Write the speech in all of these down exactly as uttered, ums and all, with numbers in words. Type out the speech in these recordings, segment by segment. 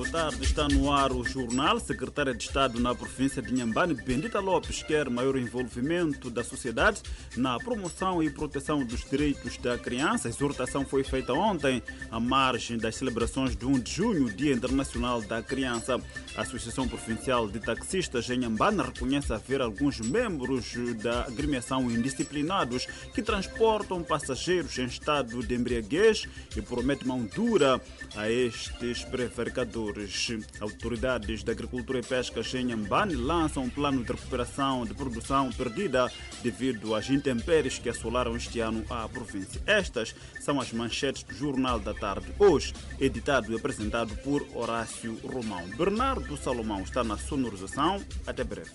boa tarde. Está no ar o jornal. Secretária de Estado na província de Inhambane, Bendita Lopes, quer maior envolvimento da sociedade na promoção e proteção dos direitos da criança. A exortação foi feita ontem, à margem das celebrações de primeiro de junho, Dia Internacional da Criança. A Associação Provincial de Taxistas em Inhambane reconhece haver alguns membros da agremiação indisciplinados que transportam passageiros em estado de embriaguez e promete mão dura a estes prevaricadores. Autoridades da Agricultura e Pesca em Inhambane lançam um plano de recuperação de produção perdida devido às intempéries que assolaram este ano a província. Estas são as manchetes do Jornal da Tarde, hoje editado e apresentado por Horácio Romão. Bernardo Salomão está na sonorização. Até breve.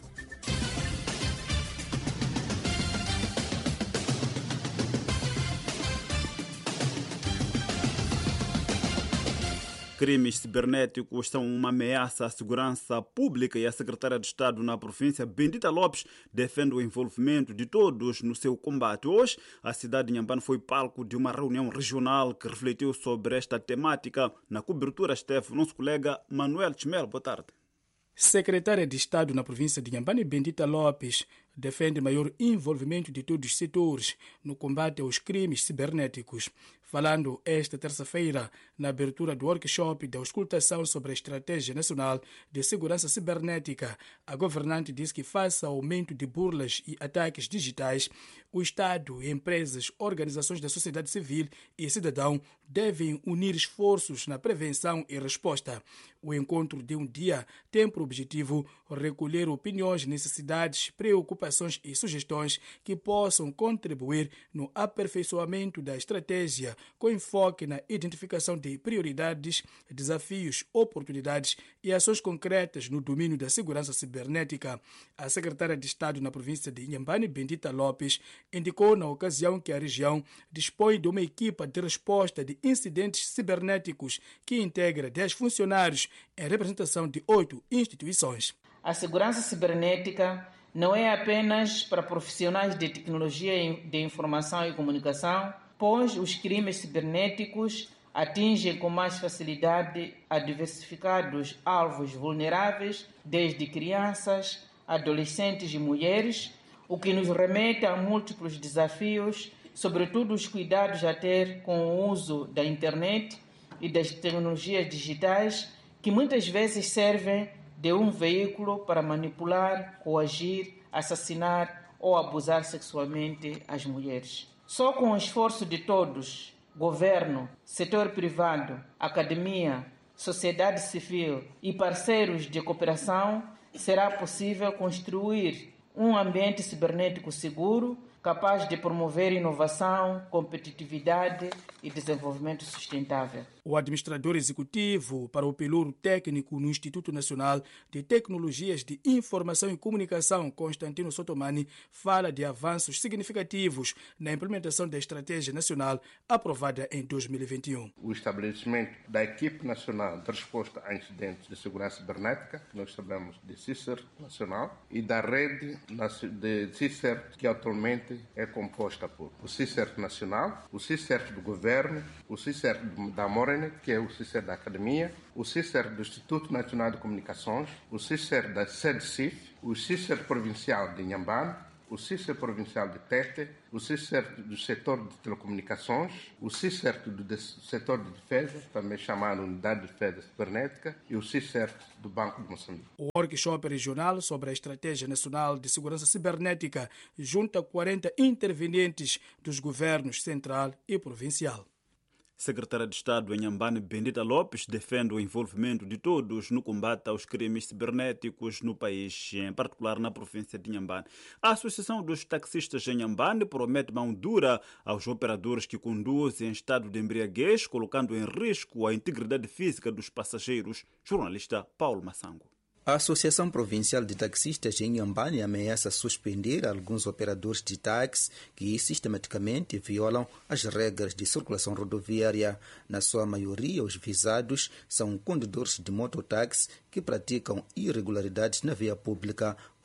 Crimes cibernéticos são uma ameaça à segurança pública e a secretária de Estado na província, Bendita Lopes, defende o envolvimento de todos no seu combate. Hoje, a cidade de Inhambane foi palco de uma reunião regional que refletiu sobre esta temática. Na cobertura esteve o nosso colega Manuel Chimel. Boa tarde. Secretária de Estado na província de Inhambane, Bendita Lopes, defende maior envolvimento de todos os setores no combate aos crimes cibernéticos. Falando esta terça-feira na abertura do workshop da auscultação sobre a Estratégia Nacional de Segurança Cibernética, a governante disse que, face ao aumento de burlas e ataques digitais, o Estado, empresas, organizações da sociedade civil e cidadão devem unir esforços na prevenção e resposta. O encontro de um dia tem por objetivo recolher opiniões, necessidades, preocupações e sugestões que possam contribuir no aperfeiçoamento da estratégia, com enfoque na identificação de prioridades, desafios, oportunidades e ações concretas no domínio da segurança cibernética. A secretária de Estado na província de Inhambane, Bendita Lopes, indicou na ocasião que a região dispõe de uma equipa de resposta de incidentes cibernéticos que integra dez funcionários em representação de oito instituições. A segurança cibernética não é apenas para profissionais de tecnologia de informação e comunicação, pois os crimes cibernéticos atingem com mais facilidade a diversificados alvos vulneráveis, desde crianças, adolescentes e mulheres, o que nos remete a múltiplos desafios, sobretudo os cuidados a ter com o uso da internet e das tecnologias digitais, que muitas vezes servem de um veículo para manipular, coagir, assassinar ou abusar sexualmente as mulheres. Só com o esforço de todos, governo, setor privado, academia, sociedade civil e parceiros de cooperação, será possível construir um ambiente cibernético seguro, capaz de promover inovação, competitividade e desenvolvimento sustentável. O administrador executivo para o pelouro técnico no Instituto Nacional de Tecnologias de Informação e Comunicação, Constantino Sotomani, fala de avanços significativos na implementação da Estratégia Nacional aprovada em dois mil e vinte e um. O estabelecimento da Equipe Nacional de Resposta a Incidentes de Segurança Cibernética, que nós chamamos de CISER Nacional, e da rede de CISER, que atualmente é composta por o CISER Nacional, o CISER do Governo, o CISER da Morene, que é o CISER da Academia, o CISER do Instituto Nacional de Comunicações, o CISER da SEDCIF, o CISER Provincial de Inhambane, o CISER Provincial de Tete, o CISER do Setor de Telecomunicações, o CISER do Setor de Defesa, também chamado Unidade de Defesa Cibernética, e o CISER do Banco de Moçambique. O workshop regional sobre a Estratégia Nacional de Segurança Cibernética junta quarenta intervenientes dos governos central e provincial. Secretária de Estado em Inhambane, Bendita Lopes, defende o envolvimento de todos no combate aos crimes cibernéticos no país, em particular na província de Inhambane. A Associação dos Taxistas em Inhambane promete mão dura aos operadores que conduzem em estado de embriaguez, colocando em risco a integridade física dos passageiros. Jornalista Paulo Massango. A Associação Provincial de Taxistas em Inhambane ameaça suspender alguns operadores de táxi que sistematicamente violam as regras de circulação rodoviária. Na sua maioria, os visados são condutores de mototáxi que praticam irregularidades na via pública,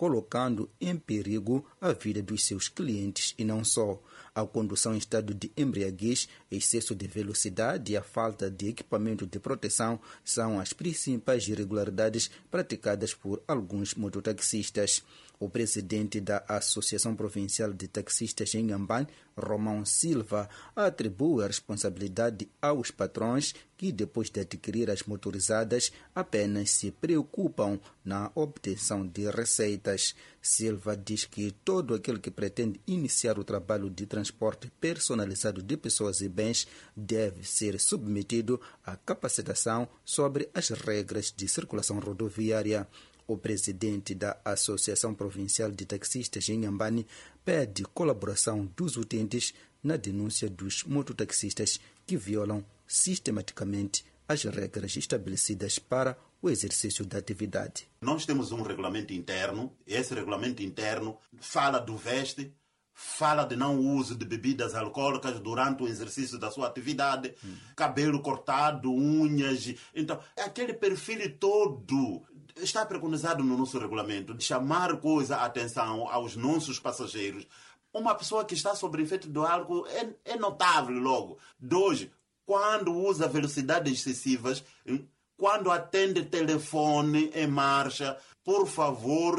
colocando em perigo a vida dos seus clientes e não só. A condução em estado de embriaguez, excesso de velocidade e a falta de equipamento de proteção são as principais irregularidades praticadas por alguns mototaxistas. O presidente da Associação Provincial de Taxistas em Inhambane, Romão Silva, atribui a responsabilidade aos patrões que, depois de adquirir as motorizadas, apenas se preocupam na obtenção de receitas. Silva diz que todo aquele que pretende iniciar o trabalho de transporte personalizado de pessoas e bens deve ser submetido à capacitação sobre as regras de circulação rodoviária. O presidente da Associação Provincial de Taxistas em Inhambane pede colaboração dos utentes na denúncia dos mototaxistas que violam sistematicamente as regras estabelecidas para o exercício da atividade. Nós temos um regulamento interno, esse regulamento interno fala do veste, fala de não uso de bebidas alcoólicas durante o exercício da sua atividade, hum. cabelo cortado, unhas. Então, aquele perfil todo está preconizado no nosso regulamento de chamar coisa a atenção aos nossos passageiros. Uma pessoa que está sob efeito do álcool é, é notável logo. Dois, quando usa velocidades excessivas, quando atende telefone em marcha, por favor,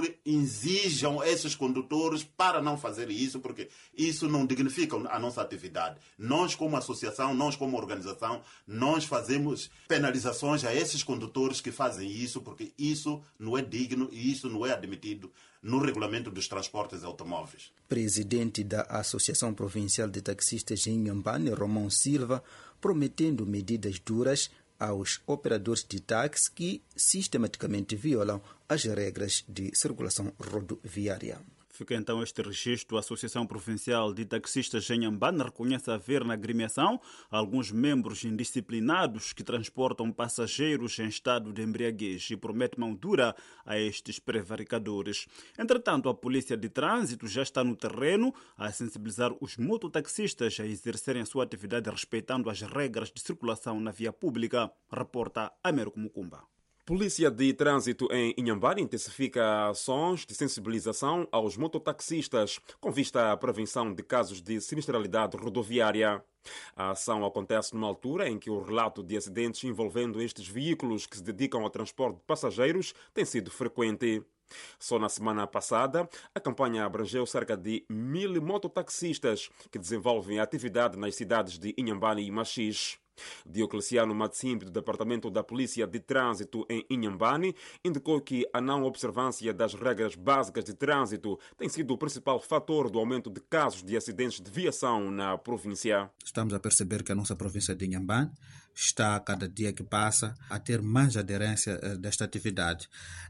exijam esses condutores para não fazer isso, porque isso não dignifica a nossa atividade. Nós, como associação, nós, como organização, nós fazemos penalizações a esses condutores que fazem isso, porque isso não é digno e isso não é admitido no regulamento dos transportes automóveis. Presidente da Associação Provincial de Taxistas em Inhambane, Romão Silva, prometendo medidas duras aos operadores de táxi que sistematicamente violam as regras de circulação rodoviária. Fica então este registro. A Associação Provincial de Taxistas em Inhambane reconhece haver na agremiação alguns membros indisciplinados que transportam passageiros em estado de embriaguez e promete mão dura a estes prevaricadores. Entretanto, a Polícia de Trânsito já está no terreno a sensibilizar os mototaxistas a exercerem a sua atividade respeitando as regras de circulação na via pública, reporta Américo Mucumba. Polícia de Trânsito em Inhambane intensifica ações de sensibilização aos mototaxistas com vista à prevenção de casos de sinistralidade rodoviária. A ação acontece numa altura em que o relato de acidentes envolvendo estes veículos que se dedicam ao transporte de passageiros tem sido frequente. Só na semana passada, a campanha abrangeu cerca de mil mototaxistas que desenvolvem a atividade nas cidades de Inhambane e Machis. Diocleciano Matsimbe, do Departamento da Polícia de Trânsito em Inhambane, indicou que a não observância das regras básicas de trânsito tem sido o principal fator do aumento de casos de acidentes de viação na província. Estamos a perceber que a nossa província de Inhambane está, a cada dia que passa, a ter mais aderência desta atividade.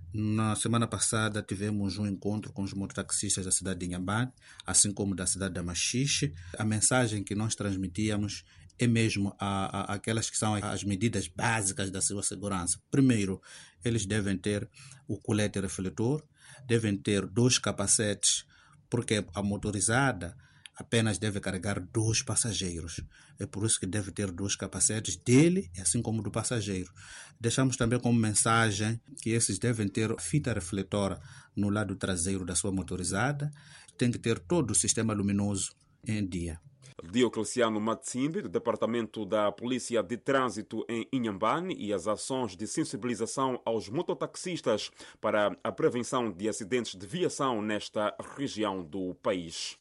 Na semana passada tivemos um encontro com os mototaxistas da cidade de Inhambane, assim como da cidade da Machixe. A mensagem que nós transmitíamos é mesmo a, a, aquelas que são as medidas básicas da sua segurança. Primeiro, eles devem ter o colete refletor, devem ter dois capacetes, porque a motorizada apenas deve carregar dois passageiros. É por isso que deve ter dois capacetes dele, assim como do passageiro. Deixamos também como mensagem que esses devem ter fita refletora no lado traseiro da sua motorizada. Tem que ter todo o sistema luminoso em dia. Diocleciano Matsimbe, do Departamento da Polícia de Trânsito em Inhambane, e as ações de sensibilização aos mototaxistas para a prevenção de acidentes de viação nesta região do país.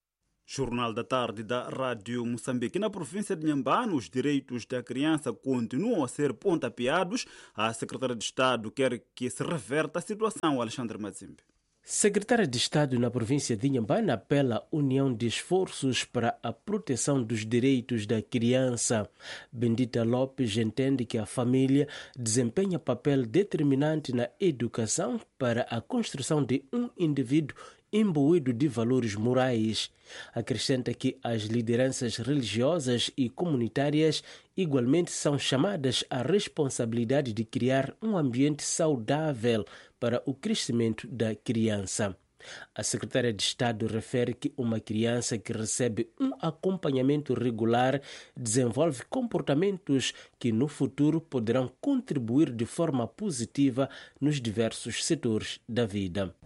Jornal da Tarde da Rádio Moçambique. Na província de Inhambane, os direitos da criança continuam a ser pontapeados. A secretária de Estado quer que se reverta a situação. Alexandre Matsimbe. Secretária de Estado na província de Inhambane apela à união de esforços para a proteção dos direitos da criança. Bendita Lopes entende que a família desempenha papel determinante na educação para a construção de um indivíduo imbuído de valores morais. Acrescenta que as lideranças religiosas e comunitárias igualmente são chamadas à responsabilidade de criar um ambiente saudável para o crescimento da criança. A secretária de Estado refere que uma criança que recebe um acompanhamento regular desenvolve comportamentos que no futuro poderão contribuir de forma positiva nos diversos setores da vida.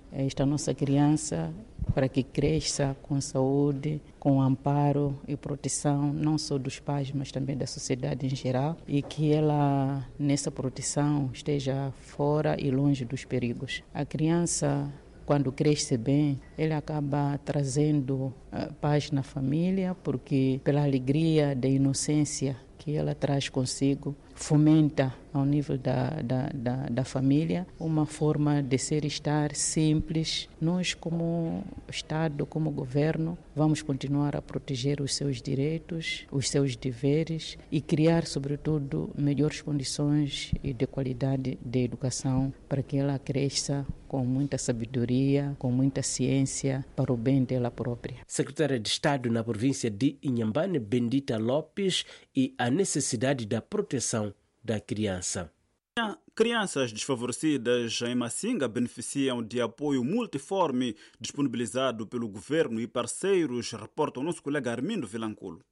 esta nossa criança para que cresça com saúde, com amparo e proteção, não só dos pais, mas também da sociedade em geral, e que ela, nessa proteção, esteja fora e longe dos perigos. A criança, quando cresce bem, ele acaba trazendo uh, paz na família, porque pela alegria da inocência que ela traz consigo, fomenta ao nível da, da, da, da família uma forma de ser e estar simples. Nós, como Estado, como governo, vamos continuar a proteger os seus direitos, os seus deveres e criar, sobretudo, melhores condições e de qualidade de educação para que ela cresça com muita sabedoria, com muita ciência, para o bem dela própria. Secretária de Estado na província de Inhambane, Bendita Lopes, e a necessidade da proteção da criança. Crianças desfavorecidas em Masinga beneficiam de apoio multiforme disponibilizado pelo governo e parceiros, reporta o nosso colega Armindo Vilanculo.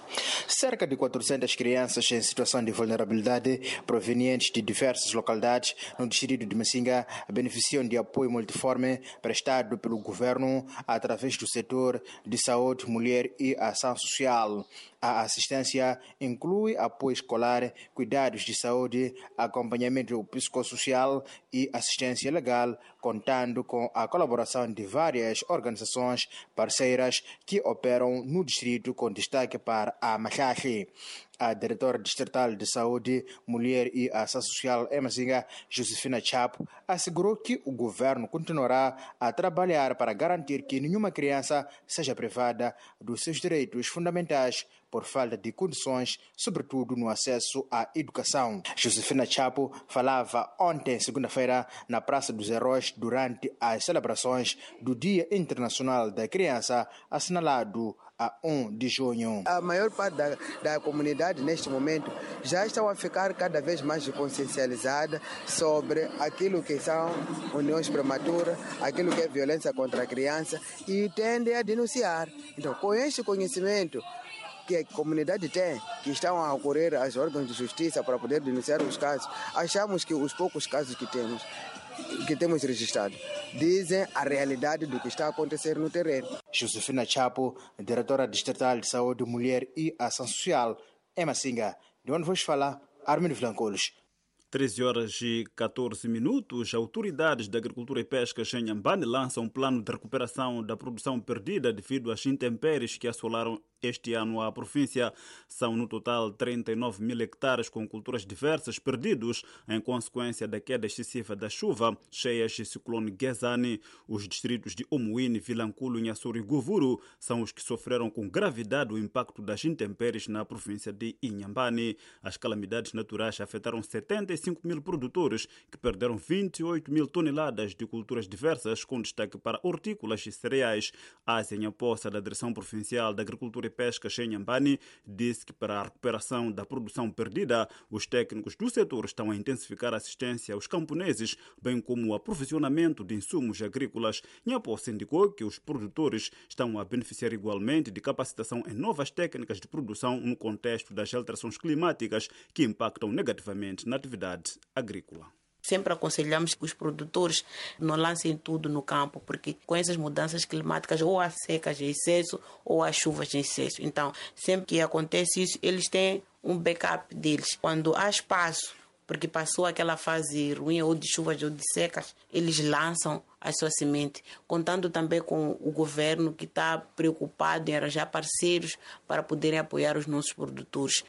Cerca de quatrocentas crianças em situação de vulnerabilidade provenientes de diversas localidades no distrito de Masinga beneficiam de apoio multiforme prestado pelo governo através do setor de saúde, mulher e ação social. A assistência inclui apoio escolar, cuidados de saúde, acompanhamento psicossocial e assistência legal, contando com a colaboração de várias organizações parceiras que operam no distrito, com destaque para a Machachi. A diretora distrital de saúde, mulher e ação social em Masinga, Josefina Chapo, assegurou que o governo continuará a trabalhar para garantir que nenhuma criança seja privada dos seus direitos fundamentais por falta de condições, sobretudo no acesso à educação. Josefina Chapo falava ontem, segunda-feira, na Praça dos Heróis, durante as celebrações do Dia Internacional da Criança, assinalado a um de junho. A maior parte da, da comunidade, neste momento, já estão a ficar cada vez mais consciencializada sobre aquilo que são uniões prematuras, aquilo que é violência contra a criança, e tendem a denunciar. Então, com este conhecimento que a comunidade tem, que estão a ocorrer aos órgãos de justiça para poder denunciar os casos, achamos que os poucos casos que temos, que temos registrado, dizem a realidade do que está a acontecer no terreno. Josefina Chapo, diretora distrital de saúde, mulher e ação social, em Masinga. De onde vos falar, Armindo Vilanculos. treze horas e catorze minutos, autoridades da agricultura e pesca em Inhambane lançam um plano de recuperação da produção perdida devido às intempéries que assolaram este ano a província. São no total trinta e nove mil hectares com culturas diversas perdidos em consequência da queda excessiva da chuva, cheias de ciclone Gezani. Os distritos de Omuíne, Vilanculo, Inhassoro e Govuro são os que sofreram com gravidade o impacto das intempéries na província de Inhambane. As calamidades naturais afetaram setenta e cinco mil produtores que perderam vinte e oito mil toneladas de culturas diversas, com destaque para hortícolas e cereais. A Zenha Poça, da Direção Provincial da Agricultura e Pesca em Inhambane, disse que para a recuperação da produção perdida, os técnicos do setor estão a intensificar a assistência aos camponeses, bem como o aprovisionamento de insumos agrícolas. Nha Poça indicou que os produtores estão a beneficiar igualmente de capacitação em novas técnicas de produção no contexto das alterações climáticas que impactam negativamente na atividade agrícola. Sempre aconselhamos que os produtores não lancem tudo no campo, porque com essas mudanças climáticas, ou há secas em excesso, ou há chuvas em excesso. Então, sempre que acontece isso, eles têm um backup deles. Quando há espaço, porque passou aquela fase ruim, ou de chuvas ou de secas, eles lançam a sua semente, contando também com o governo, que está preocupado em arranjar parceiros para poderem apoiar os nossos produtores.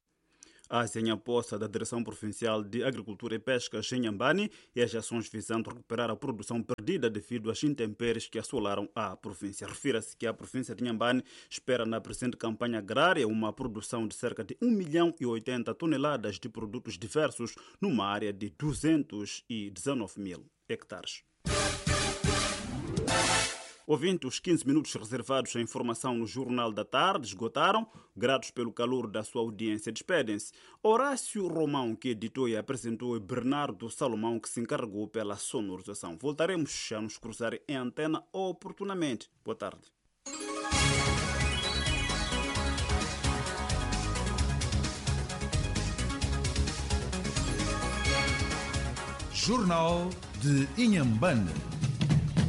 A Zenha Poça, da Direção Provincial de Agricultura e Pesca em Inhambane, e as ações visando recuperar a produção perdida devido às intempéries que assolaram a província. Refira-se que a província de Inhambane espera na presente campanha agrária uma produção de cerca de um milhão e oitenta toneladas de produtos diversos numa área de duzentos e dezenove mil hectares. Ouvindo os quinze minutos reservados à informação no Jornal da Tarde, esgotaram. Gratos pelo calor da sua audiência, despedem-se Horácio Romão, que editou e apresentou, e Bernardo Salomão, que se encarregou pela sonorização. Voltaremos a nos cruzar em antena oportunamente. Boa tarde. Jornal de Inhambane.